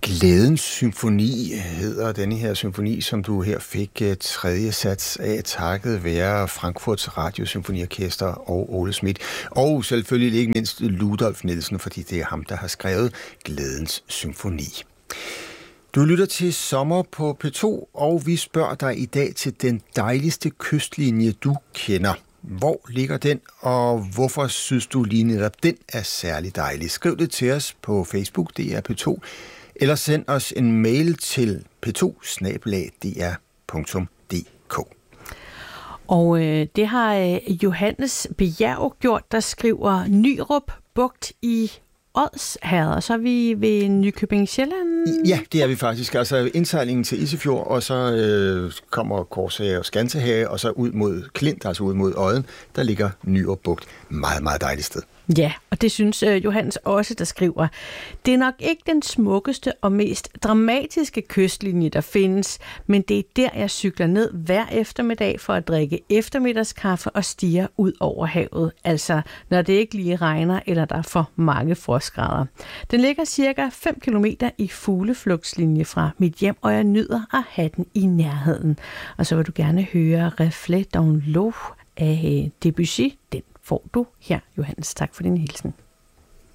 Glædens Symfoni hedder denne her symfoni, som du her fik tredje sats af, takket være Frankfurts Radiosymfoniorkester og Ole Schmidt. Og selvfølgelig ikke mindst Ludolf Nielsen, fordi det er ham, der har skrevet Glædens Symfoni. Du lytter til Sommer på P2, og vi spørger dig i dag til den dejligste kystlinje, du kender. Hvor ligger den, og hvorfor synes du lige netop den er særlig dejlig? Skriv det til os på Facebook, det er P2, eller send os en mail til p2@dr.dk. Og det har Johannes Bjerg gjort, der skriver Nyrup Bugt i Odsherred, og så er vi ved Nykøbing Sjælland. Ja, det er vi faktisk. Altså indsejlingen til Isefjord, og så kommer Korshage og Skansehage, og så ud mod Klint, altså ud mod Odden, der ligger Nyrup Bugt. Meget, meget dejligt sted. Ja, og det synes Johannes også, der skriver. Det er nok ikke den smukkeste og mest dramatiske kystlinje, der findes, men det er der, jeg cykler ned hver eftermiddag for at drikke eftermiddagskaffe og stirre ud over havet. Altså, når det ikke lige regner, eller der er for mange frostgrader. Den ligger cirka 5 kilometer i fugleflugtslinje fra mit hjem, og jeg nyder at have den i nærheden. Og så vil du gerne høre Reflet dans l'eau af Debussy. Den får du her, Johannes. Tak for din hilsen.